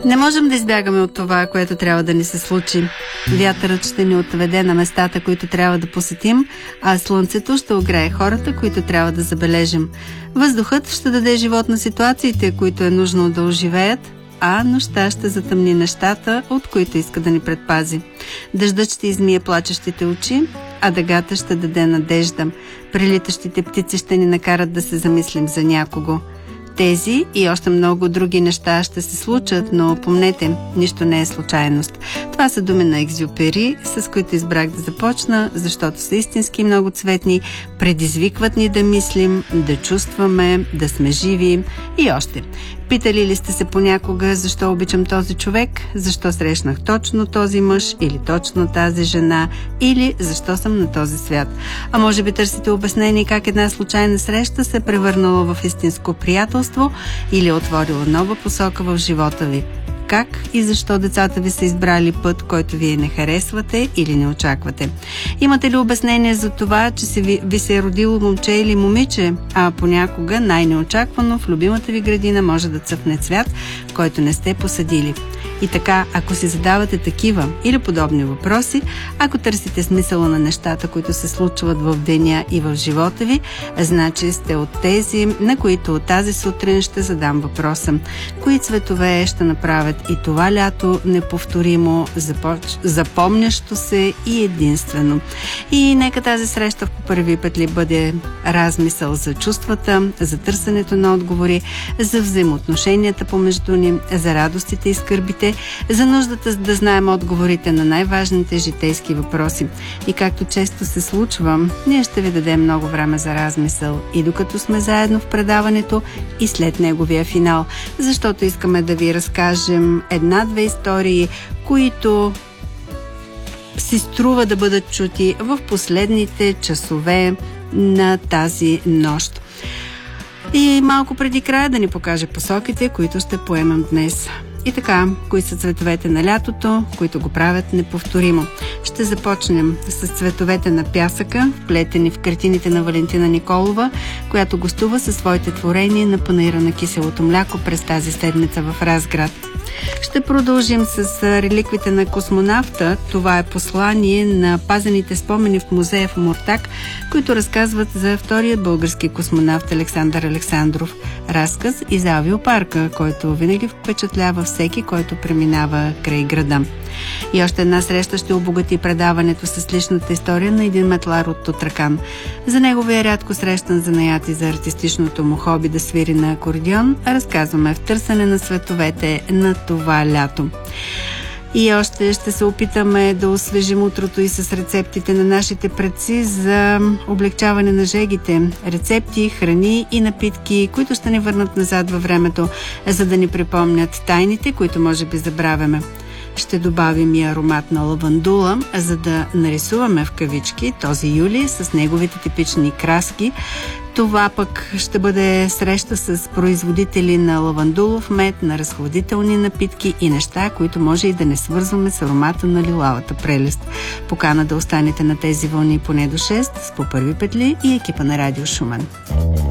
Не можем да избягаме от това, което трябва да ни се случи. Вятърът ще ни отведе на местата, които трябва да посетим, а слънцето ще огрее хората, които трябва да забележим. Въздухът ще даде живот на ситуациите, които е нужно да оживеят, а нощта ще затъмни нещата, от които иска да ни предпази. Дъждът ще измие плачещите очи, а дъгата ще даде надежда. Прилитащите птици ще ни накарат да се замислим за някого. Тези и още много други неща ще се случат, но помнете, нищо не е случайност. Това са думи на Екзюпери, с които избрах да започна, защото са истински многоцветни, предизвикват ни да мислим, да чувстваме, да сме живи и още. Питали ли сте се понякога защо обичам този човек, защо срещнах точно този мъж или точно тази жена, или защо съм на този свят? А може би търсите обяснение как една случайна среща се е превърнала в истинско приятелство или е отворила нова посока в живота ви? Как и защо децата ви са избрали път, който вие не харесвате или не очаквате? Имате ли обяснение за това, че ви се е родило момче или момиче, а понякога най-неочаквано в любимата ви градина може да цъфне цвят, който не сте посадили? И така, ако си задавате такива или подобни въпроси, ако търсите смисъла на нещата, които се случват в деня и в живота ви, значи сте от тези, на които тази сутрин ще задам въпроса: кои цветове ще направят и това лято неповторимо, запомнящо се и единствено? И нека тази среща по първи път ли бъде размисъл за чувствата, за търсенето на отговори, за взаимоотношенията помежду ни, за радостите и скърбите, за нуждата да знаем отговорите на най-важните житейски въпроси. И както често се случва, ние ще ви дадем много време за размисъл и докато сме заедно в предаването, и след неговия финал, защото искаме да ви разкажем една-две истории, които си струва да бъдат чути в последните часове на тази нощ. И малко преди края да ни покаже посоките, които ще поемем днес. И така, кои са цветовете на лятото, които го правят неповторимо? Ще започнем с цветовете на пясъка, вплетени в картините на Валентина Николова, която гостува със своите творения на панаира на киселото мляко през тази седмица в Разград. Ще продължим с реликвите на космонавта. Това е послание на пазените спомени в музея в Омуртаг, които разказват за втория български космонавт Александър Александров. Разказ и за авиопарка, който винаги впечатлява всеки, който преминава край града. И още една среща ще обогати предаването с личната история на един метлар от Тутракан. За неговия рядко срещан занаят и за артистичното му хоби да свири на акордеон, разказваме в търсене на световете на това лято. И още ще се опитаме да освежим утрото и с рецептите на нашите предци за облегчаване на жегите. Рецепти, храни и напитки, които ще ни върнат назад във времето, за да ни припомнят тайните, които може би забравяме. Ще добавим и аромат на лавандула, за да нарисуваме в кавички този юли с неговите типични краски. Това пък ще бъде среща с производители на лавандулов мед, на разхладителни напитки и неща, които може и да не свързваме с аромата на лилавата прелест. Покана да останете на тези вълни поне до 6 с по първи петли и екипа на Радио Шумен.